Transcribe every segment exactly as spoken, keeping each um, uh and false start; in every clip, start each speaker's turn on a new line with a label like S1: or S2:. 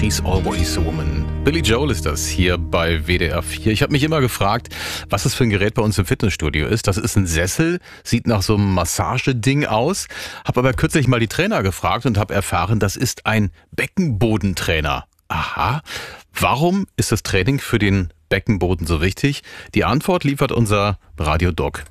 S1: She's Always a Woman. Billy Joel ist das hier bei W D R vier. Ich habe mich immer gefragt, was das für ein Gerät bei uns im Fitnessstudio ist. Das ist ein Sessel, sieht nach so einem Massageding aus. Habe aber kürzlich mal die Trainer gefragt und habe erfahren, das ist ein Beckenbodentrainer. Aha. Warum ist das Training für den Beckenboden so wichtig? Die Antwort liefert unser Radiodoc.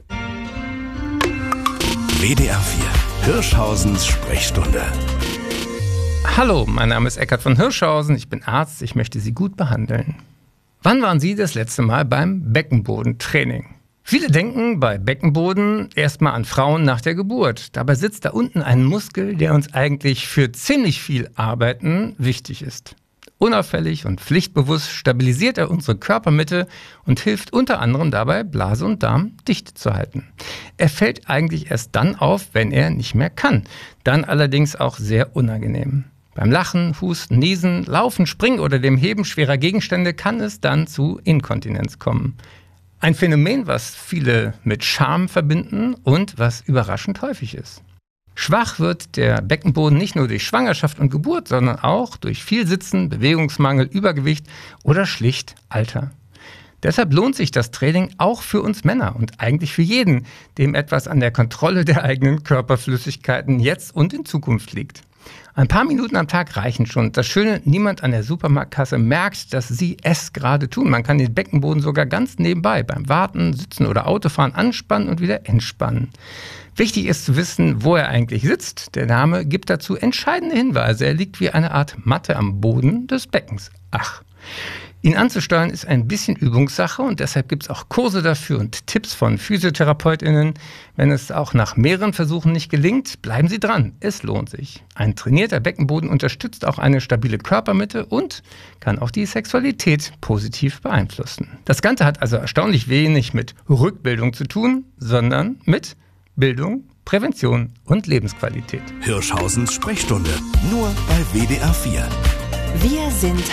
S2: W D R vier, Hirschhausens Sprechstunde.
S3: Hallo, mein Name ist Eckhard von Hirschhausen, ich bin Arzt, ich möchte Sie gut behandeln. Wann waren Sie das letzte Mal beim Beckenbodentraining? Viele denken bei Beckenboden erstmal an Frauen nach der Geburt. Dabei sitzt da unten ein Muskel, der uns eigentlich für ziemlich viel Arbeiten wichtig ist. Unauffällig und pflichtbewusst stabilisiert er unsere Körpermitte und hilft unter anderem dabei, Blase und Darm dicht zu halten. Er fällt eigentlich erst dann auf, wenn er nicht mehr kann. Dann allerdings auch sehr unangenehm. Beim Lachen, Husten, Niesen, Laufen, Springen oder dem Heben schwerer Gegenstände kann es dann zu Inkontinenz kommen. Ein Phänomen, was viele mit Scham verbinden und was überraschend häufig ist. Schwach wird der Beckenboden nicht nur durch Schwangerschaft und Geburt, sondern auch durch viel Sitzen, Bewegungsmangel, Übergewicht oder schlicht Alter. Deshalb lohnt sich das Training auch für uns Männer und eigentlich für jeden, dem etwas an der Kontrolle der eigenen Körperflüssigkeiten jetzt und in Zukunft liegt. Ein paar Minuten am Tag reichen schon. Das Schöne, niemand an der Supermarktkasse merkt, dass Sie es gerade tun. Man kann den Beckenboden sogar ganz nebenbei beim Warten, Sitzen oder Autofahren anspannen und wieder entspannen. Wichtig ist zu wissen, wo er eigentlich sitzt. Der Name gibt dazu entscheidende Hinweise. Er liegt wie eine Art Matte am Boden des Beckens. Ach, ihn anzusteuern ist ein bisschen Übungssache und deshalb gibt es auch Kurse dafür und Tipps von PhysiotherapeutInnen. Wenn es auch nach mehreren Versuchen nicht gelingt, bleiben Sie dran. Es lohnt sich. Ein trainierter Beckenboden unterstützt auch eine stabile Körpermitte und kann auch die Sexualität positiv beeinflussen. Das Ganze hat also erstaunlich wenig mit Rückbildung zu tun, sondern mit Bildung, Prävention und Lebensqualität.
S2: Hirschhausens Sprechstunde, nur bei W D R vier.
S4: Wir sind